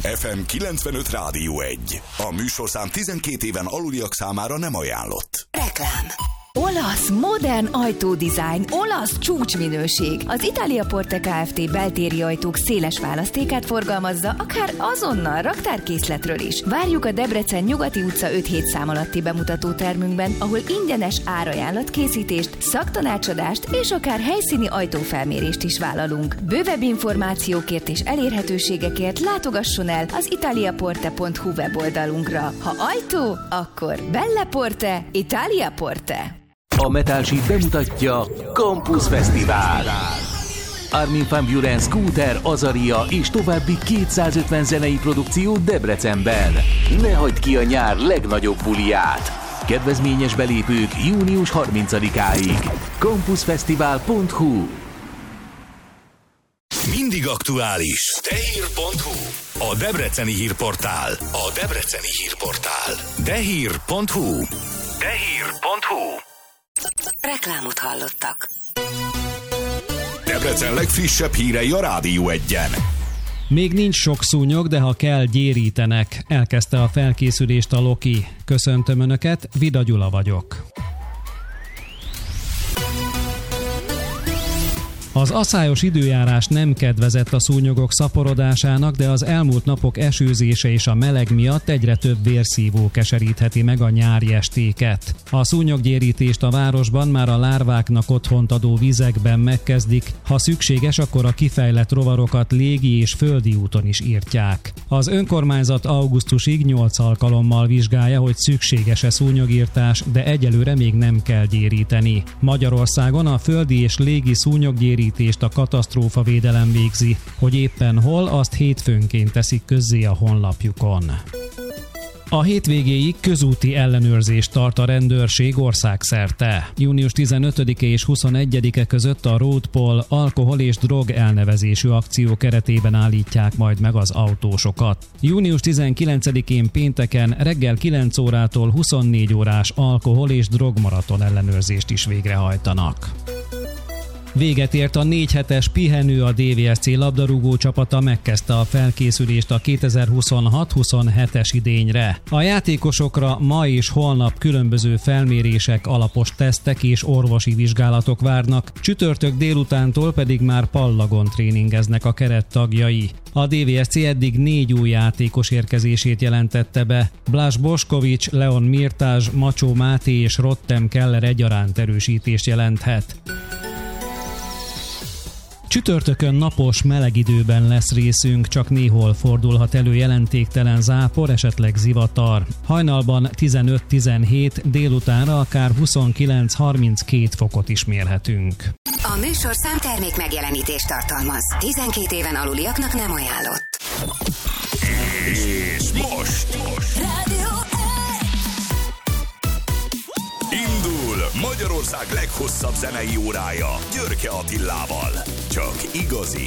FM 95 Rádió 1. A műsorszám 12 éven aluliak számára nem ajánlott. Reklám. Olasz, modern ajtódizájn, olasz csúcsminőség. Az Italia Porte Kft. Beltéri ajtók széles választékát forgalmazza, akár azonnal raktárkészletről is. Várjuk a Debrecen Nyugati utca 5-7 szám alatti bemutató termünkben, ahol ingyenes árajánlatkészítést, szaktanácsadást és akár helyszíni ajtófelmérést is vállalunk. Bővebb információkért és elérhetőségekért látogasson el az italiaporte.hu weboldalunkra. Ha ajtó, akkor Belle Porte, Italia Porte. A Metal Sheet bemutatja Campus Fesztivál. Armin van Buuren, Scooter, Azaria és további 250 zenei produkció Debrecenben. Ne hagyd ki a nyár legnagyobb buliját. Kedvezményes belépők június 30-áig. campusfesztivál.hu. Mindig aktuális. Dehír.hu. A debreceni hírportál. A debreceni hírportál. Dehír.hu. Dehír.hu. Reklámot hallottak. Debrecen legfrissebb hírei a Rádió 1-en. Még nincs sok szúnyog, de ha kell, gyérítenek. Elkezdte a felkészülést a Loki. Köszöntöm Önöket, Vida Gyula vagyok. Az aszályos időjárás nem kedvezett a szúnyogok szaporodásának, de az elmúlt napok esőzése és a meleg miatt egyre több vérszívó keserítheti meg a nyári estéket. A szúnyoggyérítést a városban már a lárváknak otthont adó vizekben megkezdik, ha szükséges, akkor a kifejlett rovarokat légi és földi úton is írtják. Az önkormányzat augusztusig 8 alkalommal vizsgálja, hogy szükséges-e szúnyogírtás, de egyelőre még nem kell gyéríteni. Magyarországon a földi és légi szúnyoggyérítést a katasztrófavédelem végzi, hogy éppen hol, azt hétfőnként teszik közzé a honlapjukon. A hétvégéig közúti ellenőrzést tart a rendőrség országszerte. Június 15-e és 21-e között a Roadpol alkohol és drog elnevezésű akció keretében állítják majd meg az autósokat. Június 19-én pénteken reggel 9 órától 24 órás alkohol és drogmaraton ellenőrzést is végrehajtanak. Véget ért a 4 hetes pihenő, a DVSC labdarúgó csapata megkezdte a felkészülést a 2026-27-es idényre. A játékosokra ma és holnap különböző felmérések, alapos tesztek és orvosi vizsgálatok várnak, csütörtök délutántól pedig már pallagon tréningeznek a kerettagjai. A DVSC eddig 4 új játékos érkezését jelentette be. Blaž Bošković, Leon Mirtázs, Macsó Máté és Rottem Keller egyaránt erősítést jelenthet. Csütörtökön napos, meleg időben lesz részünk, csak néhol fordulhat elő jelentéktelen zápor, esetleg zivatar. Hajnalban 15-17, délutánra akár 29-32 fokot is mérhetünk. A műsorszám termék megjelenítést tartalmaz. 12 éven aluliaknak nem ajánlott. És most Rádió 1. indul Magyarország leghosszabb zenei órája Györke Attilával. Csak igazi